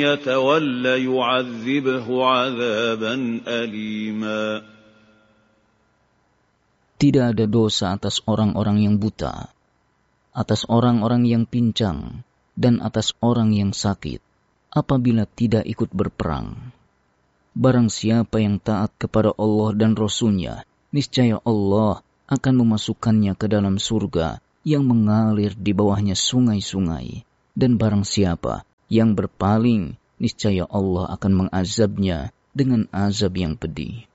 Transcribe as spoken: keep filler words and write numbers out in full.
يتول يعذبه عذابا أليما. Tidak ada dosa atas orang-orang yang buta, atas orang-orang yang pincang, dan atas orang yang sakit, apabila tidak ikut berperang. Barang siapa yang taat kepada Allah dan Rasul-Nya, niscaya Allah akan memasukkannya ke dalam surga yang mengalir di bawahnya sungai-sungai. Dan barang siapa yang berpaling, niscaya Allah akan mengazabnya dengan azab yang pedih.